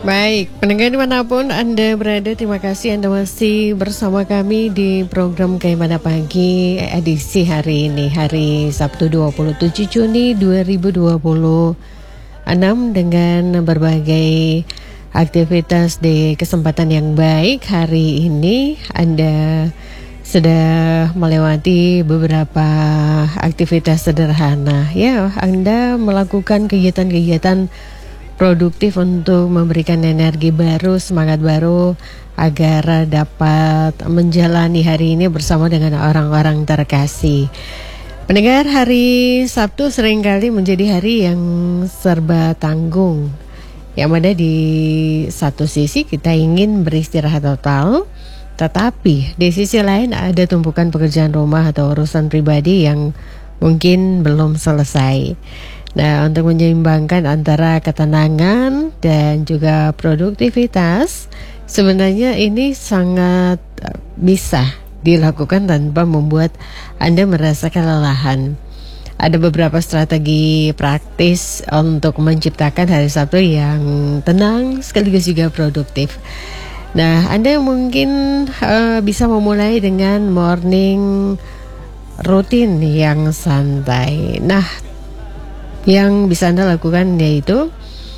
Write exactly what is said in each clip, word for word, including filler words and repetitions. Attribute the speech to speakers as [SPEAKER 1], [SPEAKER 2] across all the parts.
[SPEAKER 1] Baik, pendengar dimanapun Anda berada, terima kasih Anda masih bersama kami di program Kaimana Pagi edisi hari ini, hari Sabtu dua puluh tujuh Juni dua ribu dua puluh enam, dengan berbagai aktivitas di kesempatan yang baik. Hari ini Anda sudah melewati beberapa aktivitas sederhana, ya. Anda melakukan kegiatan-kegiatan produktif untuk memberikan energi baru, semangat baru agar dapat menjalani hari ini bersama dengan orang-orang terkasih. Pendengar, hari Sabtu seringkali menjadi hari yang serba tanggung, yang mana di satu sisi kita ingin beristirahat total, tetapi di sisi lain ada tumpukan pekerjaan rumah atau urusan pribadi yang mungkin belum selesai. Nah, untuk menyeimbangkan antara ketenangan dan juga produktivitas, sebenarnya ini sangat bisa dilakukan tanpa membuat Anda merasa kelelahan. Ada beberapa strategi praktis untuk menciptakan hari Sabtu yang tenang sekaligus juga produktif. Nah, Anda mungkin uh, bisa memulai dengan morning rutin yang santai. Nah, yang bisa Anda lakukan yaitu,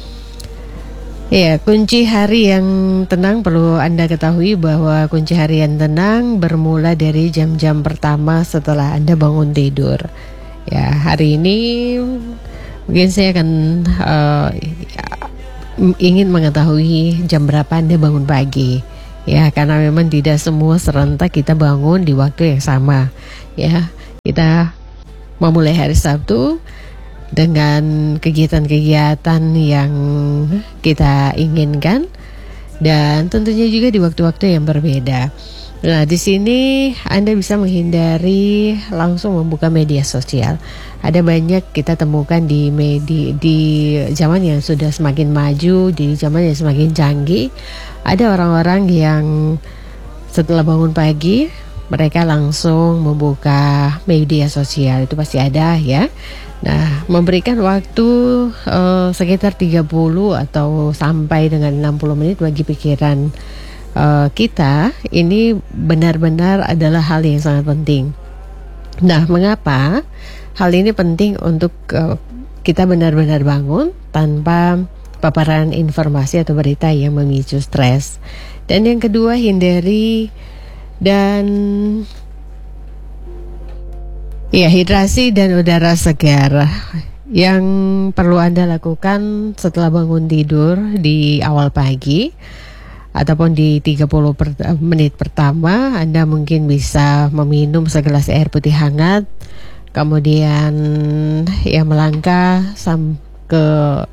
[SPEAKER 1] ya, kunci hari yang tenang. Perlu Anda ketahui bahwa kunci hari yang tenang bermula dari jam-jam pertama setelah Anda bangun tidur. Ya, hari ini mungkin saya akan uh, ingin mengetahui jam berapa Anda bangun pagi. Ya, karena memang tidak semua serentak kita bangun di waktu yang sama. Ya, kita memulai hari Sabtu dengan kegiatan-kegiatan yang kita inginkan, dan tentunya juga di waktu-waktu yang berbeda. Nah, di sini Anda bisa menghindari langsung membuka media sosial. Ada banyak kita temukan di media, di zaman yang sudah semakin maju, di zaman yang semakin canggih. Ada orang-orang yang setelah bangun pagi mereka langsung membuka media sosial, itu pasti ada, ya. Nah, memberikan waktu uh, sekitar tiga puluh atau sampai dengan enam puluh menit bagi pikiran uh, kita, ini benar-benar adalah hal yang sangat penting. Nah, mengapa hal ini penting? Untuk uh, kita benar-benar bangun tanpa paparan informasi atau berita yang memicu stres. Dan yang kedua, hindari dan ya, hidrasi dan udara segar yang perlu Anda lakukan setelah bangun tidur di awal pagi ataupun di tiga puluh per, menit pertama. Anda mungkin bisa meminum segelas air putih hangat, kemudian ya melangkah sam ke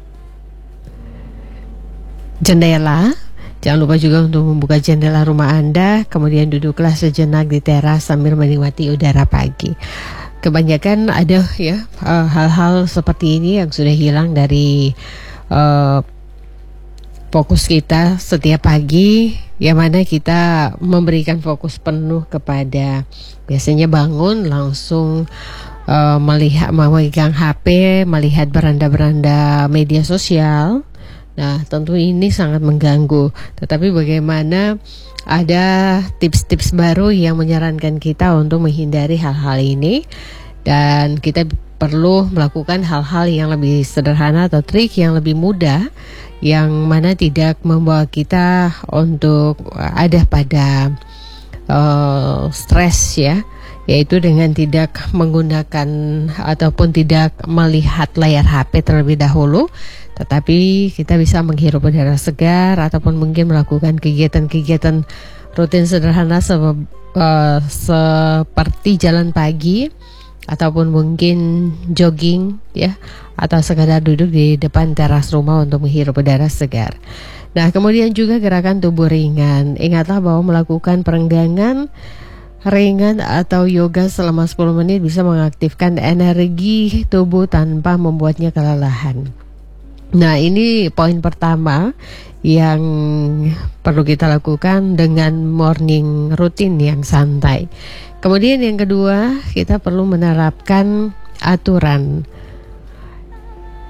[SPEAKER 1] jendela. Jangan lupa juga untuk membuka jendela rumah Anda, kemudian duduklah sejenak di teras sambil menikmati udara pagi. Kebanyakan ada, ya, uh, hal-hal seperti ini yang sudah hilang dari uh, fokus kita setiap pagi, yang mana kita memberikan fokus penuh kepada biasanya bangun langsung uh, melihat memegang H P, melihat beranda-beranda media sosial. Nah, tentu ini sangat mengganggu. Tetapi bagaimana ada tips-tips baru yang menyarankan kita untuk menghindari hal-hal ini, dan kita perlu melakukan hal-hal yang lebih sederhana atau trik yang lebih mudah, yang mana tidak membawa kita untuk ada pada uh, stres, ya, yaitu dengan tidak menggunakan ataupun tidak melihat layar H P terlebih dahulu, tetapi kita bisa menghirup udara segar ataupun mungkin melakukan kegiatan-kegiatan rutin sederhana se- uh, seperti jalan pagi ataupun mungkin jogging, ya, atau sekadar duduk di depan teras rumah untuk menghirup udara segar. Nah, kemudian juga gerakan tubuh ringan. Ingatlah bahwa melakukan perenggangan ringan atau yoga selama sepuluh menit bisa mengaktifkan energi tubuh tanpa membuatnya kelelahan. Nah, ini poin pertama yang perlu kita lakukan dengan morning rutin yang santai. Kemudian yang kedua, kita perlu menerapkan aturan.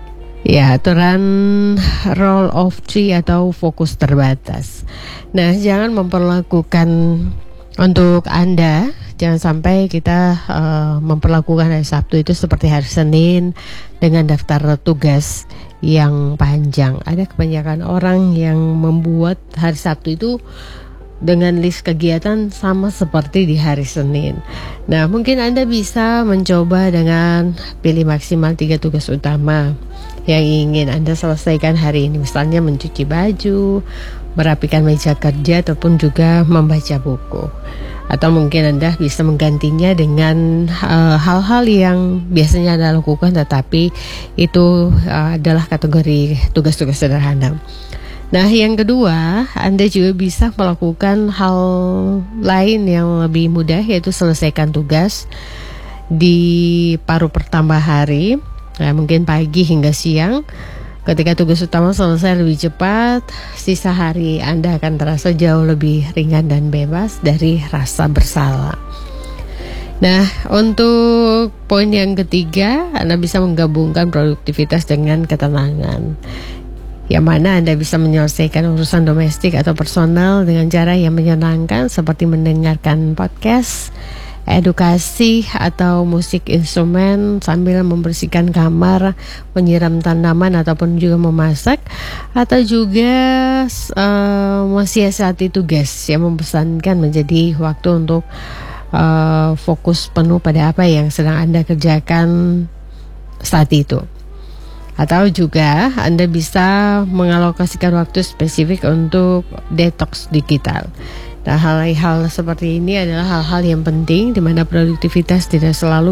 [SPEAKER 1] Ya, aturan rule of three atau fokus terbatas. Nah, jangan memperlakukan untuk Anda, jangan sampai kita uh, memperlakukan hari Sabtu itu seperti hari Senin dengan daftar tugas yang panjang. Ada kebanyakan orang yang membuat hari Sabtu itu dengan list kegiatan sama seperti di hari Senin. Nah, mungkin Anda bisa mencoba dengan pilih maksimal tiga tugas utama yang ingin Anda selesaikan hari ini. Misalnya mencuci baju, merapikan meja kerja, ataupun juga membaca buku. Atau mungkin Anda bisa menggantinya dengan uh, hal-hal yang biasanya Anda lakukan tetapi itu uh, adalah kategori tugas-tugas sederhana. Nah, yang kedua, Anda juga bisa melakukan hal lain yang lebih mudah, yaitu selesaikan tugas di paruh pertama hari, nah, mungkin pagi hingga siang. Ketika tugas utama selesai lebih cepat, sisa hari Anda akan terasa jauh lebih ringan dan bebas dari rasa bersalah. Nah, untuk poin yang ketiga, Anda bisa menggabungkan produktivitas dengan ketenangan, yang mana Anda bisa menyelesaikan urusan domestik atau personal dengan cara yang menyenangkan seperti mendengarkan podcast, edukasi, atau musik instrumen sambil membersihkan kamar, menyiram tanaman, ataupun juga memasak, atau juga uh, mensiasati tugas yang mempesankan menjadi waktu untuk uh, fokus penuh pada apa yang sedang Anda kerjakan saat itu. Atau juga Anda bisa mengalokasikan waktu spesifik untuk detox digital. Nah, hal-hal seperti ini adalah hal-hal yang penting di mana produktivitas tidak selalu